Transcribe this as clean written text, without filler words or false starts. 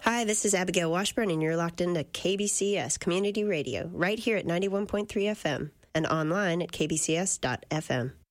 Hi, this is Abigail Washburn, and you're locked into KBCS Community Radio, right here at 91.3 FM and online at kbcs.fm.